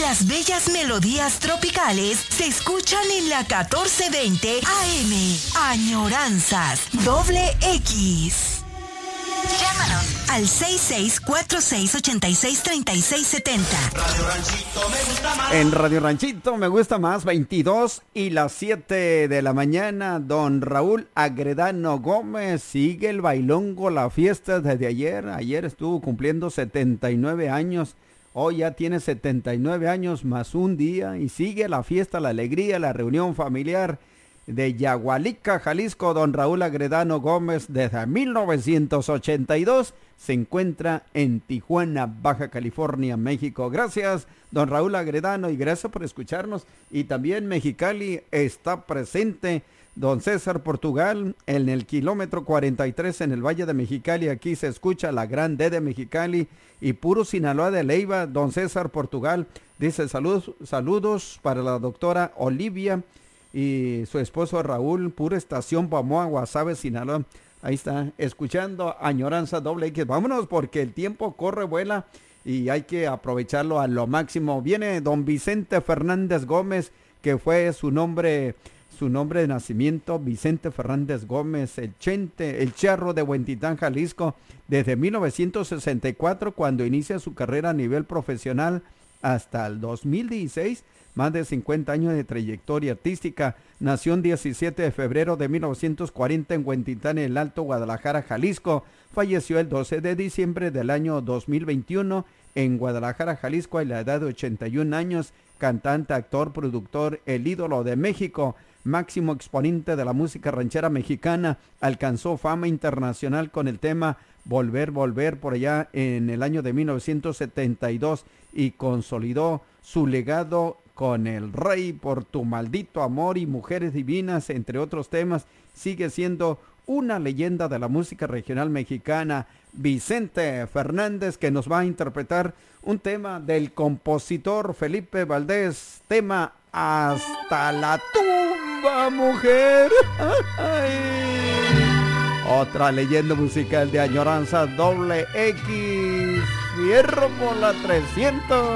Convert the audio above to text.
Las bellas melodías tropicales se escuchan en la 1420 AM. Añoranzas X. Llámanos al 6646863670. Radio Ranchito me gusta más. En Radio Ranchito me gusta más, 22 y las 7 de la mañana. Don Raúl Agredano Gómez sigue el bailongo, la fiesta desde ayer. Ayer estuvo cumpliendo 79 años. Hoy ya tiene 79 años más un día y sigue la fiesta, la alegría, la reunión familiar de Yagualica, Jalisco. Don Raúl Agredano Gómez desde 1982 se encuentra en Tijuana, Baja California, México. Gracias, don Raúl Agredano, y gracias por escucharnos. Y también Mexicali está presente. Don César Portugal en el kilómetro 43 en el Valle de Mexicali. Aquí se escucha la Gran D de Mexicali y puro Sinaloa de Leiva. Don César Portugal dice saludos para la doctora Olivia y su esposo Raúl, pura estación Pamoa, Guasave, Sinaloa. Ahí está, escuchando Añoranza X. Vámonos porque el tiempo corre, vuela y hay que aprovecharlo a lo máximo. Viene don Vicente Fernández Gómez, que fue su nombre de nacimiento, Vicente Fernández Gómez, el Chente, el Charro de Huentitán, Jalisco, desde 1964, cuando inicia su carrera a nivel profesional, hasta el 2016, más de 50 años de trayectoria artística. Nació el 17 de febrero de 1940 en Huentitán, en el Alto Guadalajara, Jalisco. Falleció el 12 de diciembre del año 2021 en Guadalajara, Jalisco, a la edad de 81 años. Cantante, actor, productor, el ídolo de México, máximo exponente de la música ranchera mexicana. Alcanzó fama internacional con el tema Volver, Volver por allá en el año de 1972 y consolidó su legado con El Rey, Por tu maldito amor y Mujeres divinas, entre otros temas. Sigue siendo una leyenda de la música regional mexicana, Vicente Fernández, que nos va a interpretar un tema del compositor Felipe Valdés, tema Hasta la tumba, mujer. Ay. Otra leyenda musical de Añoranza X, fierro por la 300.